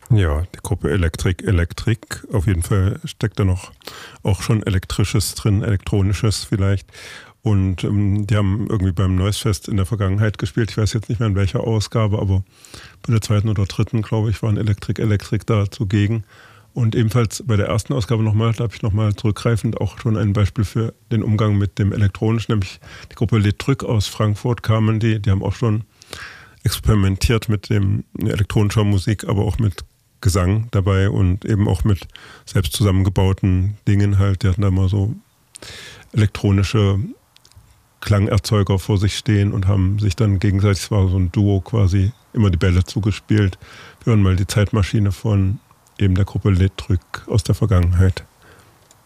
Ja, die Gruppe Elektrik. Auf jeden Fall steckt da noch auch schon Elektrisches drin, Elektronisches vielleicht. Und die haben irgendwie beim Noisefest in der Vergangenheit gespielt. Ich weiß jetzt nicht mehr in welcher Ausgabe, aber bei der zweiten oder dritten, glaube ich, waren Elektrik da zugegen. Und ebenfalls bei der ersten Ausgabe nochmal, da habe ich nochmal zurückgreifend auch schon ein Beispiel für den Umgang mit dem Elektronischen, nämlich die Gruppe Les Trucs aus Frankfurt kamen die haben auch schon experimentiert mit dem elektronischer Musik, aber auch mit Gesang dabei und eben auch mit selbst zusammengebauten Dingen halt. Die hatten da mal so elektronische Klangerzeuger vor sich stehen und haben sich dann gegenseitig, es war so ein Duo quasi, immer die Bälle zugespielt. Wir hören mal die Zeitmaschine von eben der Gruppe Les Trucs aus der Vergangenheit.